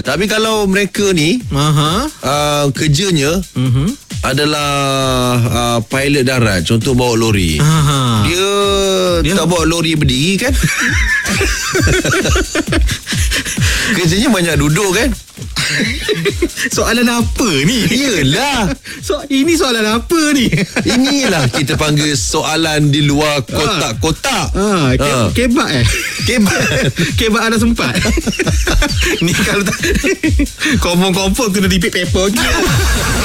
Tapi kalau mereka ni kerjanya adalah pilot darat, contoh bawa lori. Dia tak bawa lori berdiri kan? Kerjanya banyak duduk kan? Soalan apa ni? Yelah. Ini soalan apa ni? Inilah kita panggil soalan di luar kotak-kotak. Kebak Kebak ada sempat. Ni kalau tak confirm kena repeat paper.